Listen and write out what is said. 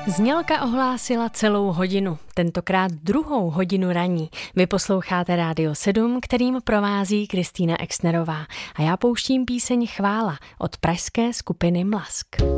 Znělka ohlásila celou hodinu, tentokrát 2. hodinu ranní. Vy posloucháte Rádio 7, kterým provází Kristýna Exnerová. A já pouštím píseň Chvála od pražské skupiny Mlask.